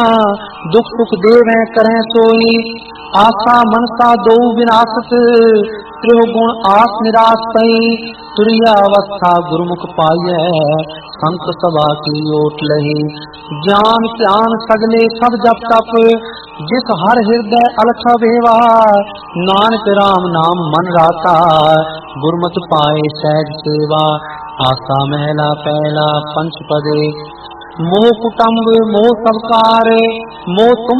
दुख सुख देवै करें सोई, आशा मनसा दो विनाशत, त्रिगुण आस निराश पई, तुरिया अवस्था गुरुमुख पाइय, संत सभा की ओट लही। ज्ञान ध्यान सगले सब जप तप, जिस हर हृदय अलख बेवा, नानक राम नाम मन राता, गुरमत पाए सहज सेवा। आसा महला पहला पंच पदे, मोह कुटुंब मोह सबकार, मोह तुम